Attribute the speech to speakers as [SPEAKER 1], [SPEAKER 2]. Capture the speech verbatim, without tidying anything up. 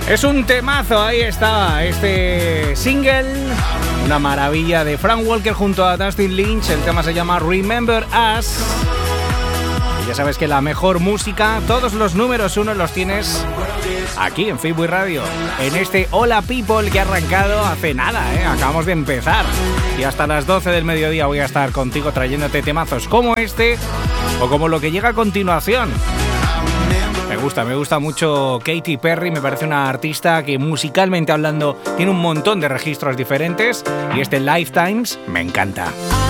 [SPEAKER 1] Es un temazo, ahí está, este single, una maravilla de Frank Walker junto a Dustin Lynch. El tema se llama Remember Us. Y ya sabes que la mejor música, todos los números uno los tienes aquí en Feedback Radio, en este Hola People que ha arrancado hace nada, ¿eh? Acabamos de empezar. Y hasta las doce del mediodía voy a estar contigo trayéndote temazos como este o como lo que llega a continuación. Me gusta, me gusta mucho Katy Perry, me parece una artista que musicalmente hablando tiene un montón de registros diferentes y este Lifetimes me encanta.